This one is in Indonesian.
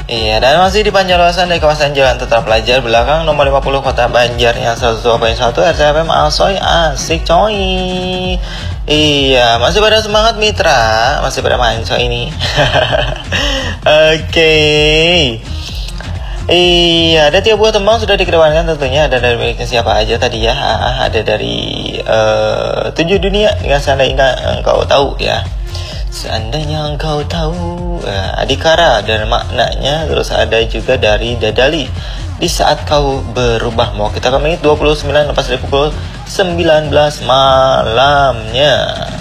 Iya, dan masih di Panjarasan dari kawasan Jalan Tetra Pelajar belakang nomor 50 Kota Banjar yang 102.1 RCFM Alsoy asik coy. Iya, masih pada semangat mitra, masih pada main coy ini. Oke. Iya, ada 3 buah tembang sudah dikedepankan tentunya. Ada dari miliknya siapa aja tadi ya. Ada dari 7 dunia dengan seandainya engkau tahu ya. Seandainya engkau tahu, Adikara dan maknanya. Terus ada juga dari Dadali, Di Saat Kau Berubah. Mau kita ke menit 29 lepas dari pukul 19 malamnya.